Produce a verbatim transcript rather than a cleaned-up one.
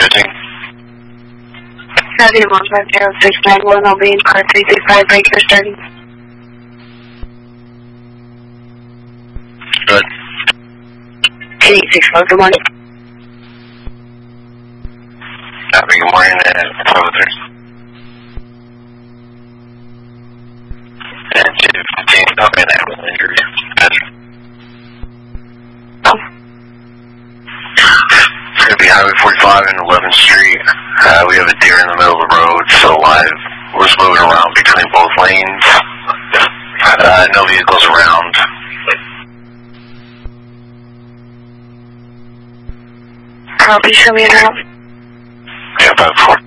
Seven one five zero six nine one. I'll be in car three six five. Breaker starting. Good. Eight six four. Good morning. Happy good morning. Uh, over there. And two fifteen. Okay, that was injury. Oh. It's going to be Highway forty-five and eleventh Street. Uh, we have a deer in the middle of the road, so live. We're just moving around between both lanes. Uh, no vehicles around. Copy, show me around. Yeah, about four.